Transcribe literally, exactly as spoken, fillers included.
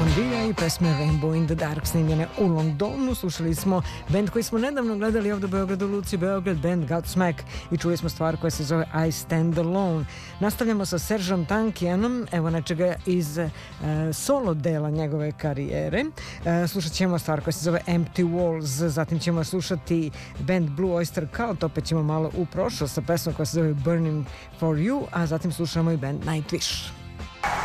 Convia i pesme Rainbow in the Dark snimljene u Londonu. Slušali smo band koji smo nedavno gledali ovdje u Beogradu, Luci Beograd, band Godsmack, i čuli smo stvar koja se zove I Stand Alone. Nastavljamo sa Seržom Tankianom, evo nečega iz uh, solo dela njegove karijere. Uh, slušat ćemo stvar koja se zove Empty Walls, zatim ćemo slušati band Blue Oyster Cult, opet ćemo malo u prošlost sa pesmom koja se zove Burning for You, a zatim slušamo i band Nightwish.